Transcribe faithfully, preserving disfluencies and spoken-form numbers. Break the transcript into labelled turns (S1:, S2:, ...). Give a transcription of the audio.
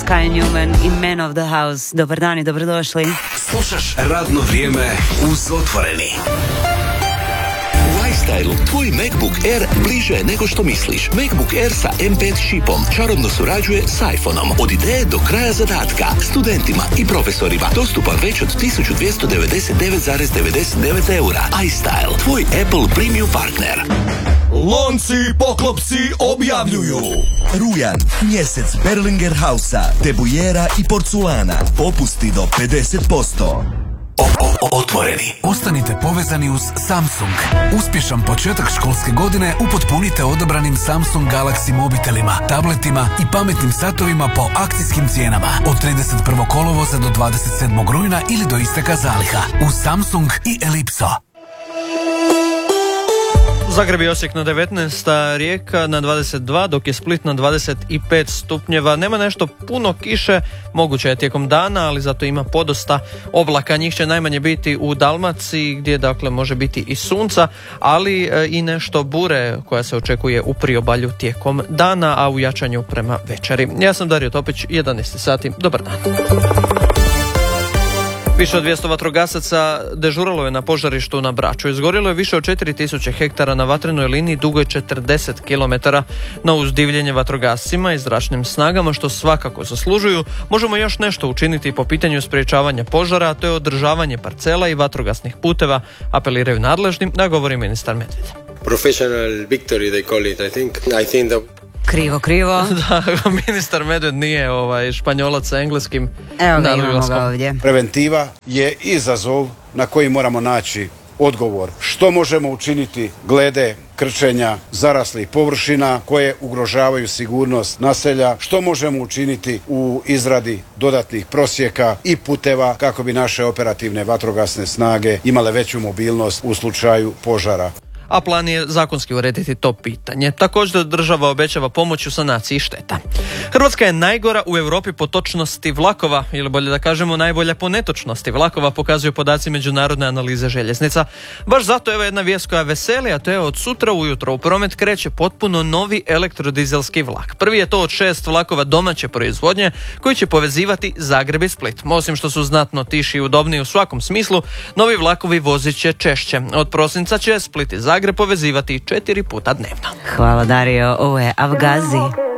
S1: Kai Newman i Man of the House. Dobar dan i dobrodošli.
S2: Slušaš Radno vrijeme uz Otvoreni.
S3: U iStylu tvoj MacBook Air bliže je nego što misliš. MacBook Air sa em pet čipom čarobno surađuje s iPhoneom. Od ideje do kraja zadatka. Studentima i profesorima dostupan već od tisuću dvjesto devedeset devet zarez devedeset devet eura. iStyle, tvoj Apple premium partner.
S4: Lonci poklopci objavljuju rujan, mjesec Berlinger Hausa, debujera i porculana. Popusti do pedeset posto.
S2: Otvoreni.
S5: Ostanite povezani uz Samsung. Uspješan početak školske godine upotpunite odabranim Samsung Galaxy mobitelima, tabletima i pametnim satovima po akcijskim cijenama od trideset prvog kolovoza do dvadeset sedmog rujna ili do isteka zaliha uz Samsung i Ellipso.
S6: Zagreb i Osijek na devetnaest, a Rijeka na dvadeset dva, dok je Split na dvadeset pet stupnjeva. Nema nešto puno kiše, moguće je tijekom dana, ali zato ima podosta oblaka. Njih će najmanje biti u Dalmaciji, gdje dakle može biti i sunca, ali e, i nešto bure koja se očekuje u priobalju tijekom dana, a u jačanju prema večeri. Ja sam Dario Topić, jedanaest sati, dobar dan. Više od dvjesto vatrogasaca dežuralo je na požarištu na Braču. Izgorilo je više od četiri tisuće hektara na vatrenoj liniji dugoj četrdeset kilometara. No uz divljenje vatrogascima i zračnim snagama, što svakako zaslužuju, možemo još nešto učiniti po pitanju sprječavanja požara, a to je održavanje parcela i vatrogasnih puteva, apeliraju nadležnim, da govori ministar Medved.
S7: Professional victory, they call it, I think. I think that...
S1: Krivo, krivo.
S6: Da, ministar Medved nije ovaj španjolac sa engleskim.
S1: Evo ga, imamo ga ovdje.
S8: Preventiva je izazov na koji moramo naći odgovor. Što možemo učiniti glede krčenja zaraslih površina koje ugrožavaju sigurnost naselja, što možemo učiniti u izradi dodatnih prosjeka i puteva kako bi naše operativne vatrogasne snage imale veću mobilnost u slučaju požara.
S6: A plan je zakonski urediti to pitanje. Također država obećava pomoć u sanaciji šteta. Hrvatska je najgora u Europi po točnosti vlakova, ili bolje da kažemo najbolja po netočnosti vlakova, pokazuju podaci međunarodne analize željeznica. Baš zato evo jedna vijest koja veseli, a to je od sutra ujutro u promet kreće potpuno novi elektrodizelski vlak. Prvi je to od šest vlakova domaće proizvodnje koji će povezivati Zagreb i Split. Osim što su znatno tiši i udobniji u svakom smislu, novi vlakovi vozit će češće. Od prosinca će Split i Zagreb Zagreb povezivati četiri puta dnevno.
S1: Hvala Dario, ovo je Avgazi.